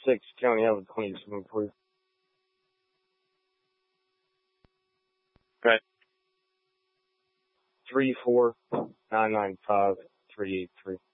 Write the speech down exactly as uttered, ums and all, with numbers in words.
six, County Island twenty-seven for you. Right. Three four nine nine five three eight three.